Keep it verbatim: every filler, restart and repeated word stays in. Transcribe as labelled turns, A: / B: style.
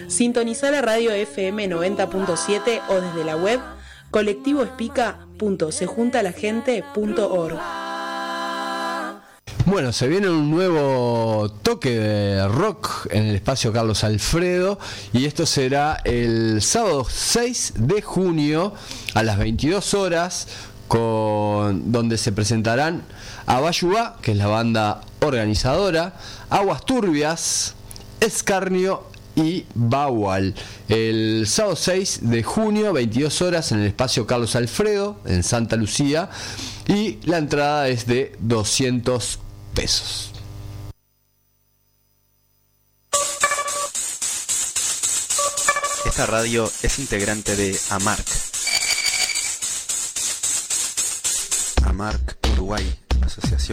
A: Sintonizá la radio F M noventa punto siete o desde la web colectivo espica punto se junta la gente punto org.
B: Bueno, se viene un nuevo toque de rock en el espacio Carlos Alfredo y esto será el sábado seis de junio a las veintidós horas, con donde se presentarán Abayuá, que es la banda organizadora, Aguas Turbias, Escarnio y Bawal. El sábado seis de junio, veintidós horas, en el espacio Carlos Alfredo, en Santa Lucía, y la entrada es de doscientos pesos.
C: Esta radio es integrante de AMARC. AMARC Uruguay, Asociación